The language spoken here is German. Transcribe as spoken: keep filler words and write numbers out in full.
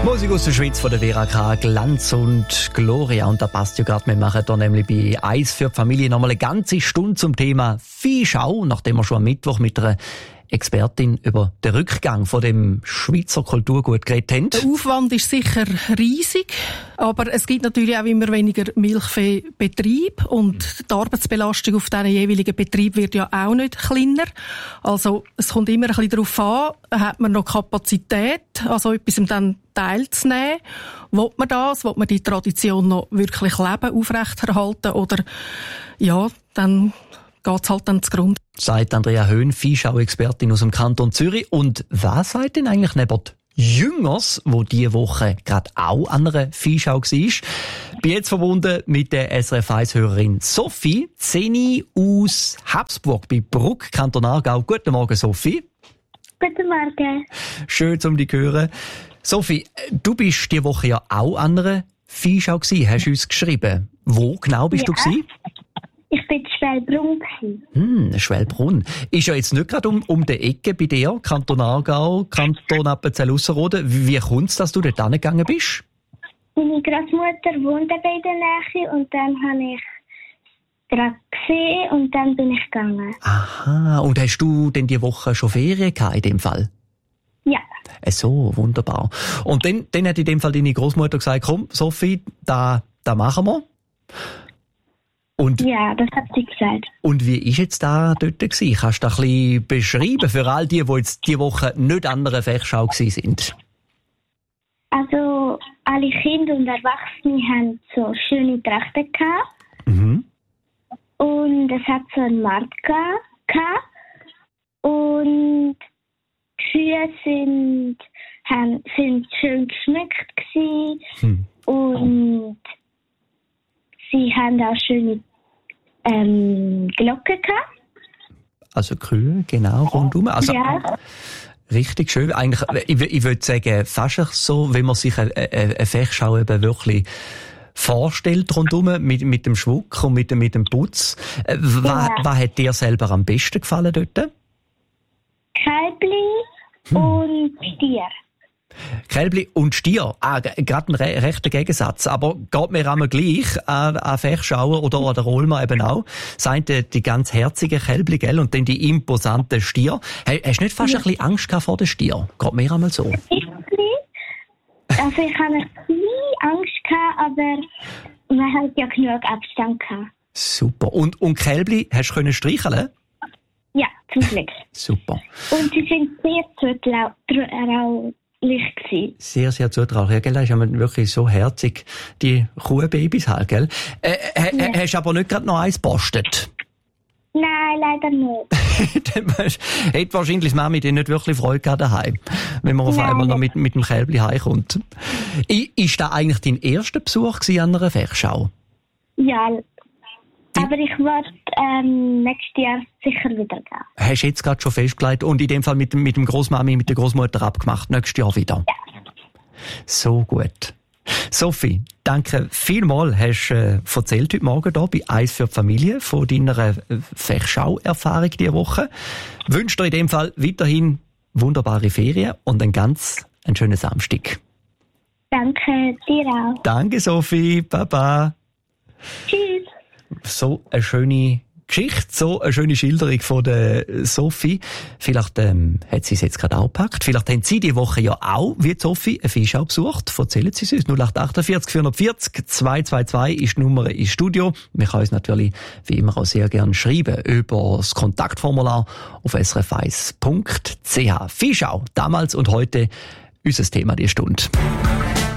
Musik aus der Schweiz von der Vera K. Glanz und Gloria. Und da passt ja gerade, wir machen da nämlich bei Eis für die Familie nochmal eine ganze Stunde zum Thema Viehschau, nachdem wir schon am Mittwoch mit einer Expertin über den Rückgang von dem Schweizer Kulturgut geredet haben. Der Aufwand ist sicher riesig, aber es gibt natürlich auch immer weniger Milchviehbetrieb und die Arbeitsbelastung auf diesen jeweiligen Betrieb wird ja auch nicht kleiner. Also es kommt immer ein bisschen darauf an, hat man noch Kapazität, also etwas dann teilzunehmen. Will man das? Will man die Tradition noch wirklich leben, aufrechterhalten oder ja, dann geht's halt dann zugrunde. Sagt Andrea Höhn, Viehschau-Expertin aus dem Kanton Zürich. Und was sagt denn eigentlich neben Jüngers, wo diese Woche gerade auch an einer Viehschau war? Bin jetzt verbunden mit der S R F eins-Hörerin Sophie Zeni aus Habsburg bei Bruck, Kanton Aargau. Guten Morgen, Sophie. Guten Morgen. Schön, um dich zu hören. Sophie, du bist diese Woche ja auch an einer Viehschau gewesen, hast du uns geschrieben. Wo genau bist ja. du gewesen? Ich bin in Schwelbrunn. Hm, Schwelbrunn. Ist ja jetzt nicht gerade um, um die Ecke bei dir, Kanton Aargau, Kanton Appenzell-Ausserrhoden. Wie kommt es, dass du dort hingegangen bist? Meine Großmutter wohnt bei der Nähe und dann habe ich gerade gesehen und dann bin ich gegangen. Aha, und hast du denn die Woche schon Ferien gehabt in dem Fall? Ja. Äh, so, wunderbar. Und dann, dann hat in dem Fall deine Großmutter gesagt, komm, Sophie, da, da machen wir. Und, ja, das hat sie gesagt. Und wie war jetzt da dort gewesen? Kannst du das ein bisschen beschreiben für all die, die jetzt diese Woche nicht an einer Fechschau sind? Also, alle Kinder und Erwachsene haben so schöne Trachten gehabt. Mhm. Und es hat so einen Markt gehabt. Und die Kühe sind, haben, sind schön geschmückt gewesen. Hm. Und sie haben auch schöne ähm, Glocken gehabt. Also Kühe, genau, rundum. Also, ja. Richtig schön. Eigentlich, ich, ich würde sagen, fast so, wenn man sich eine, eine Fechschau eben wirklich vorstellt rundum, mit, mit dem Schmuck und mit dem, mit dem Putz. Äh, was, ja. was hat dir selber am besten gefallen dort? Kälbli hm. und Stier. Kälbli und Stier, ah, gerade ein re- rechter Gegensatz. Aber geht mir einmal gleich an, an Fechschauer oder an der Rollmer eben auch. Seien die, die ganz herzigen Kälbli, gell? Und dann die imposanten Stier. Hast, hast du nicht fast ja. ein bisschen Angst gehabt vor den Stier? Geht mir einmal so. Also ich habe ein bisschen Angst gehabt, aber man hat ja genug Abstand gehabt. Super. Und, und Kälbli, hast du können streicheln? Ja, zum Glück. Super. Und sie sind sehr zutraulich. Sehr, sehr zutraulich. Ja, gell, das ist ja wirklich so herzig, die Kuhbabys halt, gell? Äh, äh, ja. Hast du aber nicht gerade noch eins gepostet? Nein, leider nicht. Dann hätte wahrscheinlich die Mami dir nicht wirklich Freude gehabt daheim, wenn man auf Nein. einmal noch mit, mit dem Kälbli heimkommt. Ist das eigentlich dein erster Besuch an einer Fechschau? Ja, aber ich werde ähm, nächstes Jahr sicher wieder gehen. Hast du jetzt gerade schon festgelegt und in dem Fall mit, mit dem Großmami, mit der Großmutter abgemacht, nächstes Jahr wieder? Ja. So gut. Sophie, danke vielmals, hast du äh, erzählt heute Morgen hier bei Eis für die Familie von deiner äh, Fechschau-Erfahrung diese Woche. Wünsche dir in dem Fall weiterhin wunderbare Ferien und einen ganz einen schönen Samstag. Danke, dir auch. Danke, Sophie. Baba. Tschüss. So eine schöne Geschichte, so eine schöne Schilderung von der Sophie. Vielleicht ähm, hat sie es jetzt gerade auch gepackt. Vielleicht haben Sie die Woche ja auch, wie Sophie, eine Viehschau besucht. Erzählen Sie es uns. null acht achtundvierzig vierhundertvierzig zweihundertzweiundzwanzig ist die Nummer ins Studio. Wir können uns natürlich wie immer auch sehr gerne schreiben über das Kontaktformular auf s r f eins punkt c h. Viehschau, damals und heute, unser Thema die Stunde.